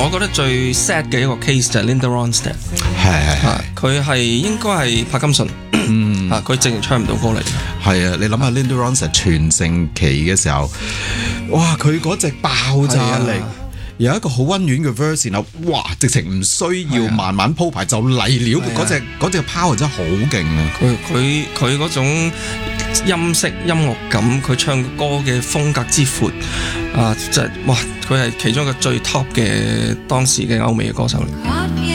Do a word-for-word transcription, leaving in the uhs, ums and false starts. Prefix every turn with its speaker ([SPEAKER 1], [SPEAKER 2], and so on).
[SPEAKER 1] 我覺得最 sad 嘅一個 case 就係 Linda Ronstadt，
[SPEAKER 2] 係係係，
[SPEAKER 1] 佢係應該係柏金遜，
[SPEAKER 2] 嗯
[SPEAKER 1] 啊佢淨係唱唔到歌嚟。
[SPEAKER 2] 係啊，你諗下 Linda Ronstadt 全盛期嘅時候，哇！佢嗰隻爆炸力。有一個好溫婉嘅 verse， 然後哇，直情唔需要慢慢鋪排就嚟了，嗰隻嗰隻 power 真係好勁啊！
[SPEAKER 1] 佢佢佢嗰種音色音樂感，佢唱歌嘅風格之闊啊，即係哇！佢係其中一個最 top 嘅當時嘅歐美嘅歌手嚟。